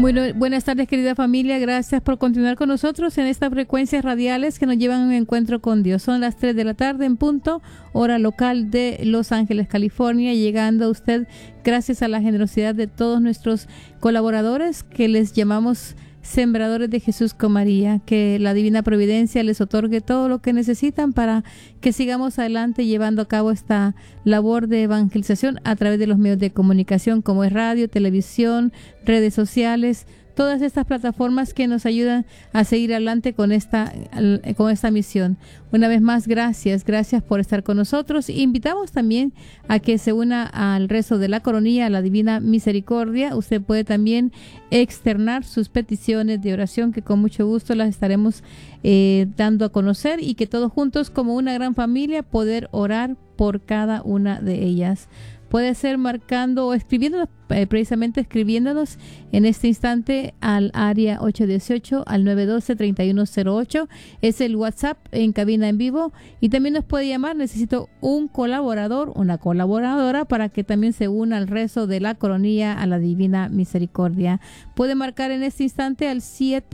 Bueno, buenas tardes, querida familia. Gracias por continuar con nosotros en estas frecuencias radiales que nos llevan a un encuentro con Dios. Son las 3 de la tarde en punto, hora local de Los Ángeles, California, llegando a usted gracias a la generosidad de todos nuestros colaboradores que les llamamos Sembradores de Jesús con María. Que la divina providencia les otorgue todo lo que necesitan para que sigamos adelante llevando a cabo esta labor de evangelización a través de los medios de comunicación como es radio, televisión, redes sociales, todas estas plataformas que nos ayudan a seguir adelante con esta misión. Una vez más, gracias por estar con nosotros. Invitamos también a que se una al rezo de la coronilla, a la Divina Misericordia. Usted puede también externar sus peticiones de oración, que con mucho gusto las estaremos dando a conocer, y que todos juntos, como una gran familia, poder orar por cada una de ellas. Puede ser marcando o escribiéndonos, precisamente escribiéndonos en este instante al área 818 al 912-3108. Es el WhatsApp en cabina en vivo. Y también nos puede llamar. Necesito un colaborador, una colaboradora, para que también se una al rezo de la coronilla a la Divina Misericordia. Puede marcar en este instante al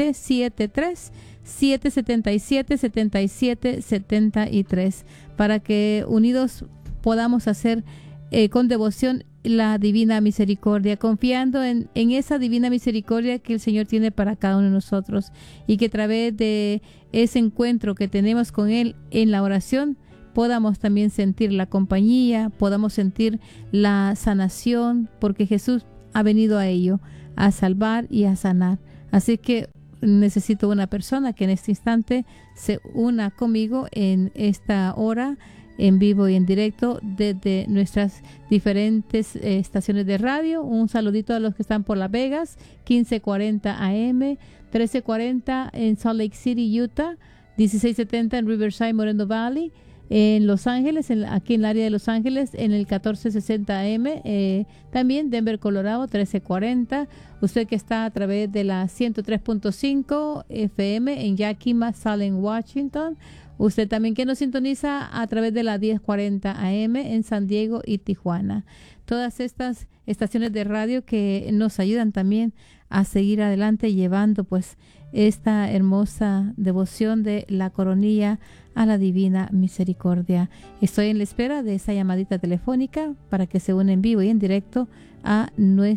773-777-7773 para que unidos podamos hacer con devoción la divina misericordia, confiando en esa divina misericordia que el Señor tiene para cada uno de nosotros, y que a través de ese encuentro que tenemos con Él en la oración podamos también sentir la compañía, podamos sentir la sanación, porque Jesús ha venido a ello, a salvar y a sanar. Así que necesito una persona que en este instante se una conmigo en esta hora en vivo y en directo desde nuestras diferentes estaciones de radio. Un saludito a los que están por Las Vegas, 1540 AM, 1340 en Salt Lake City, Utah, 1670 en Riverside, Moreno Valley, en Los Ángeles, aquí en el área de Los Ángeles, en el 1460 AM, también Denver, Colorado, 1340. Usted que está a través de la 103.5 FM en Yakima, Salem, Washington. Usted también que nos sintoniza a través de la 1040 AM en San Diego y Tijuana. Todas estas estaciones de radio que nos ayudan también a seguir adelante llevando pues esta hermosa devoción de la coronilla a la Divina Misericordia. Estoy en la espera de esa llamadita telefónica para que se una en vivo y en directo a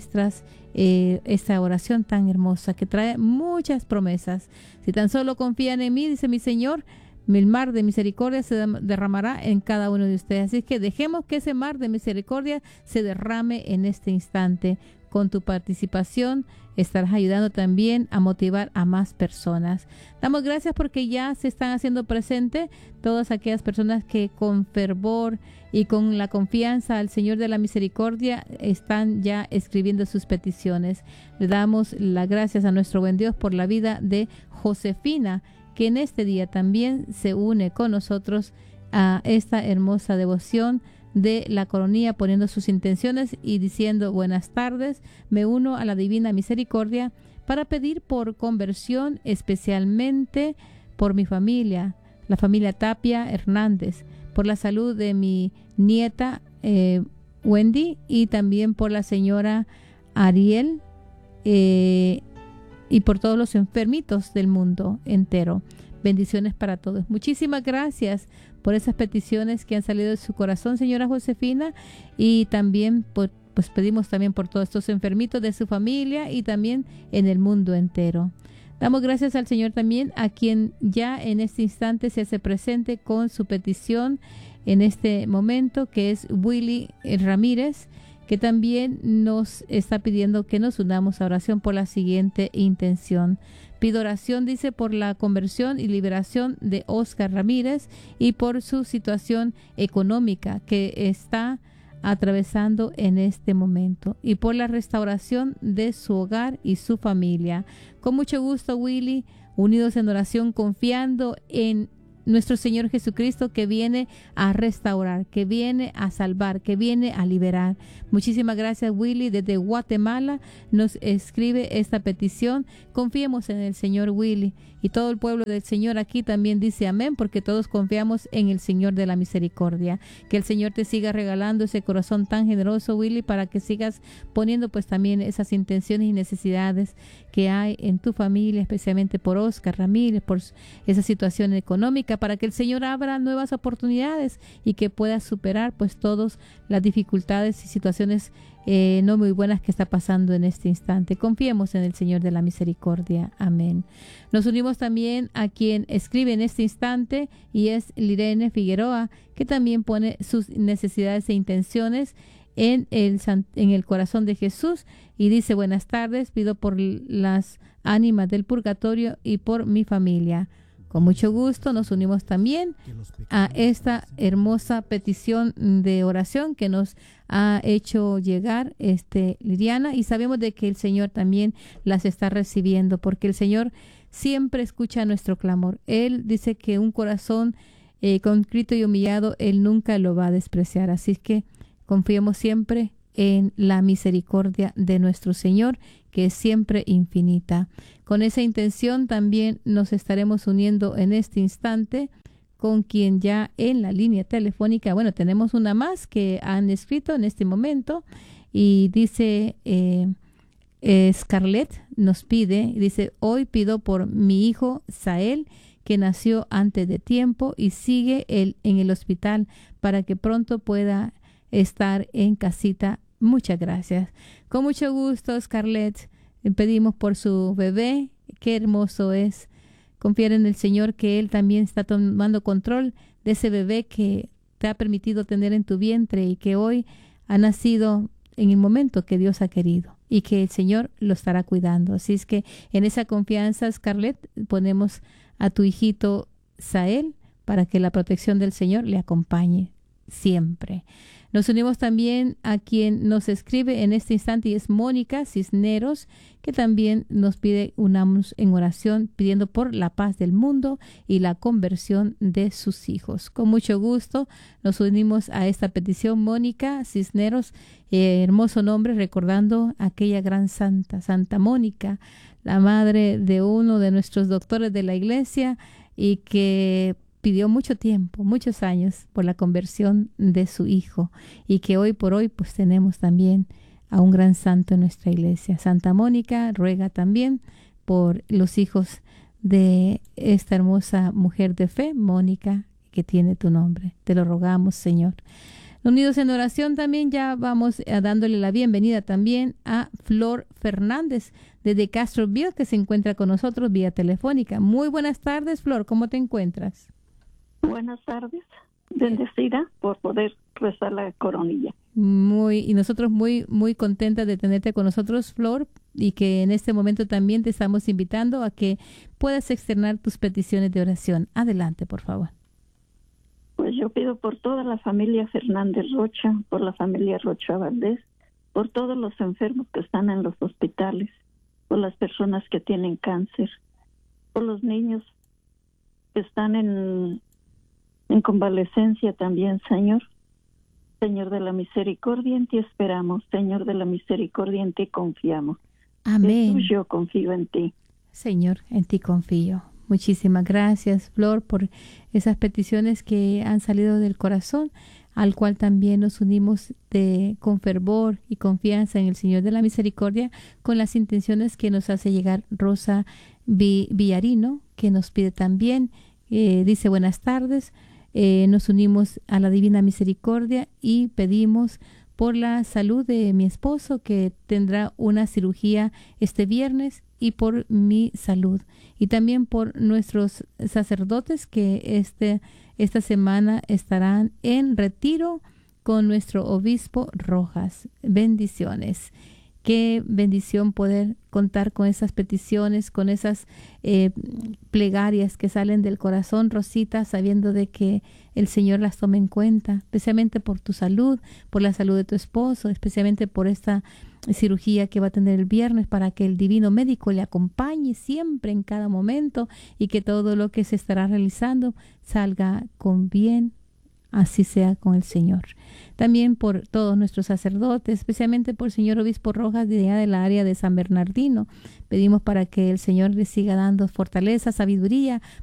esta oración tan hermosa que trae muchas promesas. Si tan solo confían en mí, dice mi Señor, el mar de misericordia se derramará en cada uno de ustedes. Así que dejemos que ese mar de misericordia se derrame en este instante. Con tu participación estarás ayudando también a motivar a más personas. Damos gracias porque ya se están haciendo presentes todas aquellas personas que con fervor y con la confianza al Señor de la Misericordia están ya escribiendo sus peticiones. Le damos las gracias a nuestro buen Dios por la vida de Josefina, que en este día también se une con nosotros a esta hermosa devoción de la coronilla, poniendo sus intenciones y diciendo: buenas tardes, me uno a la Divina Misericordia para pedir por conversión, especialmente por mi familia, la familia Tapia Hernández, por la salud de mi nieta Wendy, y también por la señora Ariel, y por todos los enfermitos del mundo entero. Bendiciones para todos. Muchísimas gracias por esas peticiones que han salido de su corazón, señora Josefina, y también pues pedimos también por todos estos enfermitos de su familia y también en el mundo entero. Damos gracias al Señor también a quien ya en este instante se hace presente con su petición en este momento, que es Willy Ramírez, que también nos está pidiendo que nos unamos a oración por la siguiente intención. Pido oración, dice, por la conversión y liberación de Oscar Ramírez y por su situación económica que está atravesando en este momento, y por la restauración de su hogar y su familia. Con mucho gusto, Willy, unidos en oración, confiando en nuestro Señor Jesucristo, que viene a restaurar, que viene a salvar, que viene a liberar. Muchísimas gracias, Willy, desde Guatemala nos escribe esta petición. Confiemos en el Señor, Willy, y todo el pueblo del Señor aquí también dice amén, porque todos confiamos en el Señor de la misericordia. Que el Señor te siga regalando ese corazón tan generoso, Willy, para que sigas poniendo pues también esas intenciones y necesidades que hay en tu familia, especialmente por Oscar Ramírez, por esa situación económica, para que el Señor abra nuevas oportunidades y que pueda superar pues todas las dificultades y situaciones no muy buenas que está pasando en este instante. Confiemos en el Señor de la misericordia. Amén. Nos unimos también a quien escribe en este instante, y es Lirene Figueroa, que también pone sus necesidades e intenciones en el corazón de Jesús, y dice: buenas tardes, pido por las ánimas del purgatorio y por mi familia. Con mucho gusto nos unimos también a esta hermosa petición de oración que nos ha hecho llegar Liliana, y sabemos de que el Señor también las está recibiendo, porque el Señor siempre escucha nuestro clamor. Él dice que un corazón contrito y humillado Él nunca lo va a despreciar. Así que confiemos siempre en la misericordia de nuestro Señor, que es siempre infinita. Con esa intención también nos estaremos uniendo en este instante con quien ya en la línea telefónica, bueno, tenemos una más que han escrito en este momento, y dice Scarlett nos pide, dice: hoy pido por mi hijo Sael, que nació antes de tiempo y sigue en el hospital, para que pronto pueda estar en casita. Muchas gracias. Con mucho gusto, Scarlett, pedimos por su bebé. Qué hermoso es confiar en el Señor, que Él también está tomando control de ese bebé que te ha permitido tener en tu vientre y que hoy ha nacido en el momento que Dios ha querido, y que el Señor lo estará cuidando. Así es que en esa confianza, Scarlett, ponemos a tu hijito Sael para que la protección del Señor le acompañe siempre. Nos unimos también a quien nos escribe en este instante, y es Mónica Cisneros, que también nos pide unamos en oración, pidiendo por la paz del mundo y la conversión de sus hijos. Con mucho gusto nos unimos a esta petición, Mónica Cisneros, hermoso nombre, recordando a aquella gran santa, Santa Mónica, la madre de uno de nuestros doctores de la iglesia, y que pidió mucho tiempo, muchos años, por la conversión de su hijo, y que hoy por hoy pues tenemos también a un gran santo en nuestra iglesia. Santa Mónica ruega también por los hijos de esta hermosa mujer de fe, Mónica, que tiene tu nombre. Te lo rogamos, Señor. Unidos en oración también ya vamos dándole la bienvenida también a Flor Fernández desde Castroville, que se encuentra con nosotros vía telefónica. Muy buenas tardes, Flor, ¿cómo te encuentras? Buenas tardes, bendecida por poder rezar la coronilla. Y nosotros muy contentas de tenerte con nosotros, Flor, y que en este momento también te estamos invitando a que puedas externar tus peticiones de oración. Adelante, por favor. Pues yo pido por toda la familia Fernández Rocha, por la familia Rocha Valdés, por todos los enfermos que están en los hospitales, por las personas que tienen cáncer, por los niños que están en convalecencia también, Señor. Señor de la misericordia, en ti esperamos. Señor de la misericordia, en ti confiamos. Amén. Jesús, yo confío en ti. Señor, en ti confío. Muchísimas gracias, Flor, por esas peticiones que han salido del corazón, al cual también nos unimos con fervor y confianza en el Señor de la misericordia, con las intenciones que nos hace llegar Rosa Villarino, que nos pide también, dice: buenas tardes. Nos unimos a la Divina Misericordia y pedimos por la salud de mi esposo, que tendrá una cirugía este viernes, y por mi salud, y también por nuestros sacerdotes que esta semana estarán en retiro con nuestro obispo Rojas. Bendiciones. Qué bendición poder contar con esas peticiones, con esas plegarias que salen del corazón, Rosita, sabiendo de que el Señor las tome en cuenta, especialmente por tu salud, por la salud de tu esposo, especialmente por esta cirugía que va a tener el viernes, para que el divino médico le acompañe siempre en cada momento y que todo lo que se estará realizando salga con bien. Así sea con el Señor. También por todos nuestros sacerdotes, especialmente por el señor Obispo Rojas de allá del área de San Bernardino. Pedimos para que el Señor le siga dando fortaleza, sabiduría